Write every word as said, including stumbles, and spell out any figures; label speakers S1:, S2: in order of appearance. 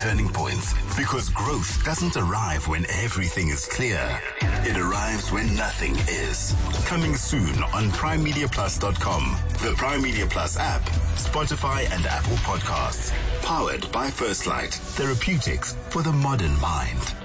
S1: turning points, because growth doesn't arrive when everything is clear. It arrives when nothing is. Coming soon on prime media plus dot com, the Prime Media Plus app, Spotify and Apple Podcasts. Powered by First Light. Therapeutics for the modern mind.